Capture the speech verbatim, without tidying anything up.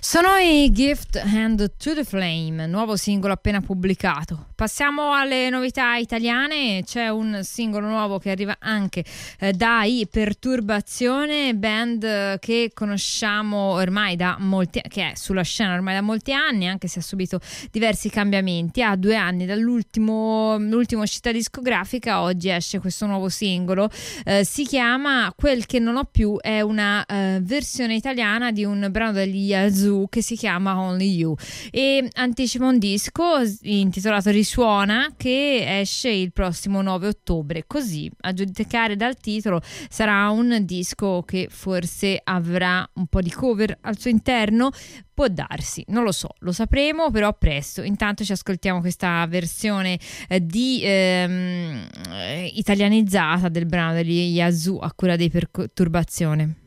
Sono i Gift Hand to the Flame, nuovo singolo appena pubblicato. Passiamo alle novità italiane. C'è un singolo nuovo che arriva anche eh, dai Perturbazione, band che conosciamo ormai da molti, che è sulla scena ormai da molti anni, anche se ha subito diversi cambiamenti. Ha due anni dall'ultimo l'ultima uscita discografica, oggi esce questo nuovo singolo. Eh, si chiama Quel che non ho più, è una eh, versione italiana di un brano degli Yazoo che si chiama Only You, e anticipa un disco intitolato Risuona che esce il prossimo nove ottobre. Così, a giudicare dal titolo, sarà un disco che forse avrà un po' di cover al suo interno. Può darsi, non lo so, lo sapremo però presto. Intanto ci ascoltiamo questa versione eh, di ehm, italianizzata del brano degli Yazoo a cura dei Perturbazione.